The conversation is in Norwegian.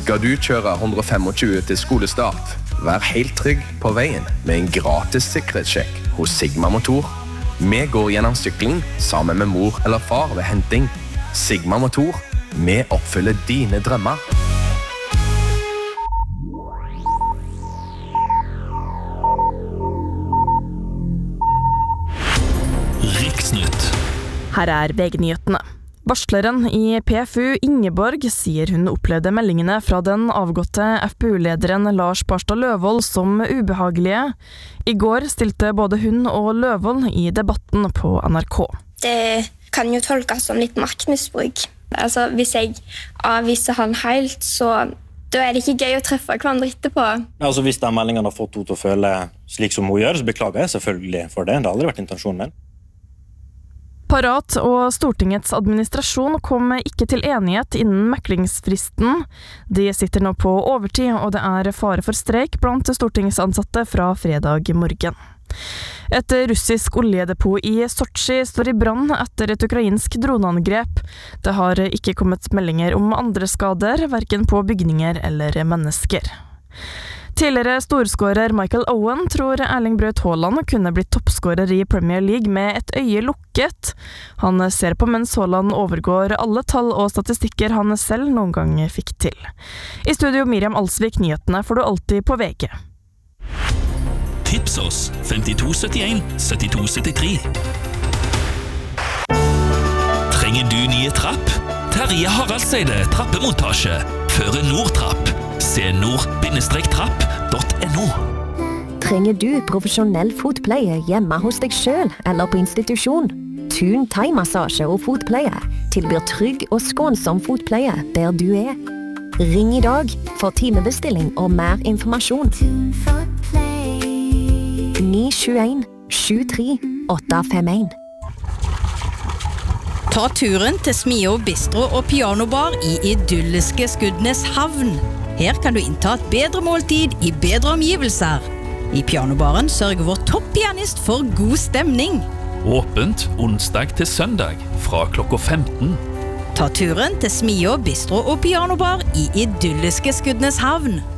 Skal du kjøre 125 til skolestart? Vær helt trygg på veien med en gratis sikkerhetssjekk hos Sigma Motor. Vi går gjennom sykling sammen med mor eller far ved henting. Sigma Motor, vi oppfyller dine drømmer. Riksnytt. Her VG-nyhetene. Varsleren i PFU, Ingeborg, sier hun opplevde meldingene fra den avgåtte FPU-lederen Lars Barstad Løvold som ubehagelige. I går stilte både hun og Løvold i debatten på NRK. Det kan jo tolkes som litt maktmisbruk. Altså, hvis jeg avviser han helt, så da det ikke gøy å treffe hverandre etterpå. Altså, hvis den meldingen har fått henne til å føle slik som hun gjør, så beklager jeg selvfølgelig for det. Det har aldri vært intensjonen min. Parat og Stortingets administrasjon kom ikke til enighet innen meklingsfristen. De sitter nå på overtid, og det fare for streik blant stortingsansatte fra fredag morgen. Et russisk oljedepot i Sotsji står i brann etter et ukrainsk droneangrep. Det har ikke kommet meldinger om andre skader, hverken på bygninger eller mennesker. Tidligere storskårer Michael Owen tror Erling Braut Haaland kunne blitt toppskårer i Premier League med et øye lukket. Han ser på mens Haaland overgår alle tall og statistikker han selv noen gang fikk til. I studio Miriam Alsvik, nyhetene får du alltid på VG. Tips oss 5271 7273. Trenger du nye trapp? Terje Haraldseide trappemontasje. Føre Nordtrapp. Se nord-trapp.no. Trenger du profesjonell fotpleie hjemme hos deg selv eller på institusjon? Thun thai-massasje og fotpleie tilbyr trygg og skånsom fotpleie der du Ring i dag for timebestilling og mer informasjon. 921 73 851. Ta turen til Smio Bistro og Pianobar i idylliske Skudenes havn. Her kan du innta et bedre måltid i bedre omgivelser. I Pianobaren sørger vår topppianist for god stemning. Åpent onsdag til søndag fra klokka 15. Ta turen til Smio Bistro og Pianobar i idylliske Skudenes havn.